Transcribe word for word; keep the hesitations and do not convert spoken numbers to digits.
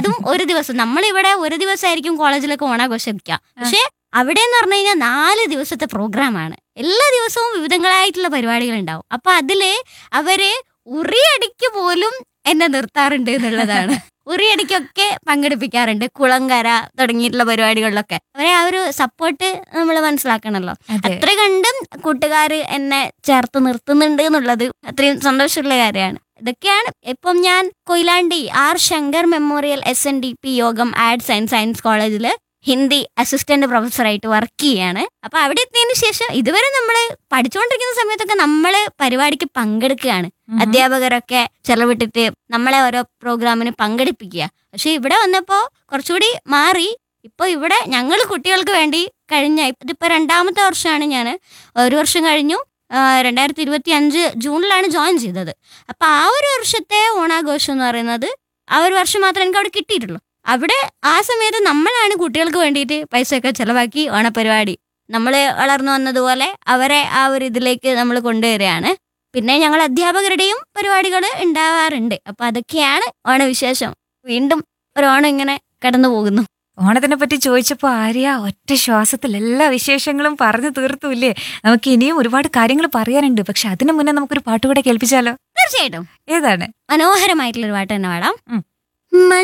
അതും ഒരു ദിവസം. നമ്മളിവിടെ ഒരു ദിവസമായിരിക്കും കോളേജിലൊക്കെ ഓണാഘോഷിക്കുക. പക്ഷെ അവിടെ എന്ന് പറഞ്ഞു കഴിഞ്ഞാൽ നാല് ദിവസത്തെ പ്രോഗ്രാമാണ്. എല്ലാ ദിവസവും വിവിധങ്ങളായിട്ടുള്ള പരിപാടികൾ ഉണ്ടാവും. അപ്പൊ അതില് അവര് ഉറിയടിക്ക് പോലും എന്നെ നിർത്താറുണ്ട് എന്നുള്ളതാണ്. ഉറിയടിക്കൊക്കെ പങ്കെടുപ്പിക്കാറുണ്ട്, കുളങ്കര തുടങ്ങിയിട്ടുള്ള പരിപാടികളിലൊക്കെ. അവരെ ആ ഒരു സപ്പോർട്ട് നമ്മൾ മനസ്സിലാക്കണല്ലോ. അത്ര കണ്ടും കൂട്ടുകാര് എന്നെ ചേർത്ത് നിർത്തുന്നുണ്ട് എന്നുള്ളത് അത്രയും സന്തോഷമുള്ള കാര്യമാണ്. ഇതൊക്കെയാണ്. ഇപ്പം ഞാൻ Koyilandy R Shankar memorial S N D P യോഗം ആർട്സ് ആൻഡ് സയൻസ് കോളേജില് ഹിന്ദി അസിസ്റ്റന്റ് പ്രൊഫസറായിട്ട് വർക്ക് ചെയ്യാണ്. അപ്പൊ അവിടെ എത്തിയതിനു ശേഷം ഇതുവരെ നമ്മള് പഠിച്ചുകൊണ്ടിരിക്കുന്ന സമയത്തൊക്കെ നമ്മള് പരിപാടിക്ക് പങ്കെടുക്കുകയാണ്. അധ്യാപകരൊക്കെ ചെലവിട്ടിട്ട് നമ്മളെ ഓരോ പ്രോഗ്രാമിന് പങ്കെടുപ്പിക്കുക. പക്ഷെ ഇവിടെ വന്നപ്പോ കുറച്ചുകൂടി മാറി. ഇപ്പൊ ഇവിടെ ഞങ്ങൾ കുട്ടികൾക്ക് വേണ്ടി കഴിഞ്ഞ ഇതിപ്പോ രണ്ടാമത്തെ വർഷമാണ്. ഞാൻ ഒരു വർഷം കഴിഞ്ഞു, രണ്ടായിരത്തി ഇരുപത്തി അഞ്ച് ജൂണിലാണ് ജോയിൻ ചെയ്തത്. അപ്പൊ ആ ഒരു വർഷത്തെ ഓണാഘോഷം എന്ന് പറയുന്നത് ആ ഒരു വർഷം മാത്രമേ എനിക്ക് അവിടെ കിട്ടിയിട്ടുള്ളൂ. അവിടെ ആ സമയത്ത് നമ്മളാണ് കുട്ടികൾക്ക് വേണ്ടിയിട്ട് പൈസയൊക്കെ ചെലവാക്കി ഓണപരിപാടി നമ്മൾ വളർന്നു വന്നതുപോലെ അവരെ ആ ഒരു ഇതിലേക്ക് നമ്മൾ കൊണ്ടുവരികയാണ്. പിന്നെ ഞങ്ങൾ അധ്യാപകരുടെയും പരിപാടികൾ ഉണ്ടാവാറുണ്ട്. അപ്പൊ അതൊക്കെയാണ് ഓണവിശേഷം. വീണ്ടും ഒരു ഓണം ഇങ്ങനെ കടന്നു പോകുന്നു. ഓണത്തിനെ പറ്റി ചോദിച്ചപ്പോ ആര്യ ഒറ്റ ശ്വാസത്തിൽ എല്ലാ വിശേഷങ്ങളും പറഞ്ഞു തീർത്തുല്ലേ. നമുക്ക് ഇനിയും ഒരുപാട് കാര്യങ്ങൾ പറയാനുണ്ട്. പക്ഷെ അതിനു മുന്നേ നമുക്കൊരു പാട്ടുകൂടെ കേൾപ്പിച്ചാലോ? തീർച്ചയായിട്ടും. ഏതാണ്? മനോഹരമായിട്ടുള്ള ഒരു പാട്ട് തന്നെ പാടാം.